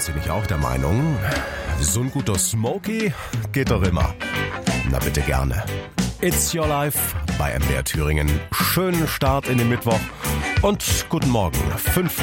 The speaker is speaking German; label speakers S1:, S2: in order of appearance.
S1: Sie nicht auch der Meinung, so ein guter Smokey geht doch immer? Na bitte gerne. It's Your Life bei MDR Thüringen. Schönen Start in den Mittwoch und guten Morgen. 5